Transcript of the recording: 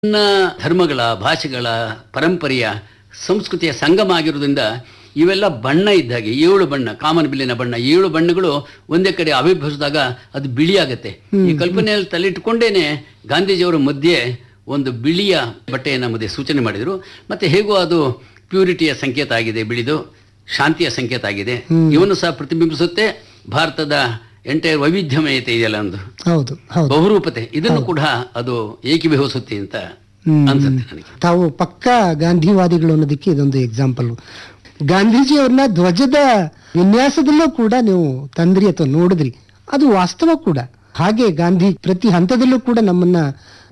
ಭಿನ್ನ ಧರ್ಮಗಳ ಭಾಷೆಗಳ ಪರಂಪರೆಯ ಸಂಸ್ಕೃತಿಯ ಸಂಗಮ ಆಗಿರೋದ್ರಿಂದ ಇವೆಲ್ಲ ಬಣ್ಣ ಇದ್ದಾಗೆ 7 ಬಣ್ಣ ಕಾಮನ್ ಬಿಲ್ಲಿನ ಬಣ್ಣ 7 ಬಣ್ಣಗಳು ಒಂದೇ ಕಡೆ ಆವಿರ್ಭವಿಸಿದಾಗ ಅದು ಬಿಳಿಯಾಗತ್ತೆ. ಈ ಕಲ್ಪನೆಯಲ್ಲಿ ತಲೆಯಿಟ್ಟುಕೊಂಡೇನೆ ಗಾಂಧೀಜಿಯವರ ಮಧ್ಯೆ ಒಂದು ಬಿಳಿಯ ಬಟ್ಟೆಯನ್ನು ಮಧ್ಯೆ ಸೂಚನೆ ಮಾಡಿದರು. ಮತ್ತೆ ಹೇಗೋ ಅದು ಪ್ಯೂರಿಟಿಯ ಸಂಕೇತ ಆಗಿದೆ, ಬಿಳಿದು ಶಾಂತಿಯ ಸಂಕೇತ ಆಗಿದೆ. ಇವನ್ನು ಸಹ ಪ್ರತಿಬಿಂಬಿಸುತ್ತೆ ಭಾರತದ ಎಂಟೈರ್ ವೈವಿಧ್ಯಮಯತೆ ಇದೆಯಲ್ಲ, ಒಂದು ಹೌದು ಬಹುರೂಪತೆ, ಇದನ್ನು ಕೂಡ ಅದು ಏಕೀಭವಿಸುತ್ತೆ ಅಂತ ಅನ್ಸುತ್ತೆ ನನಗೆ. ತಾವು ಪಕ್ಕಾ ಗಾಂಧಿವಾದಿಗಳು ಅನ್ನೋದಕ್ಕೆ ಇದೊಂದು ಎಕ್ಸಾಂಪಲ್. ಗಾಂಧೀಜಿ ಅವ್ರನ್ನ ಧ್ವಜದ ವಿನ್ಯಾಸದಲ್ಲೂ ಕೂಡ ನೀವು ತಂದ್ರಿ ಅಥವಾ ನೋಡಿದ್ರಿ, ಅದು ವಾಸ್ತವ ಕೂಡ. ಹಾಗೆ ಗಾಂಧಿ ಪ್ರತಿ ಹಂತದಲ್ಲೂ ಕೂಡ ನಮ್ಮನ್ನ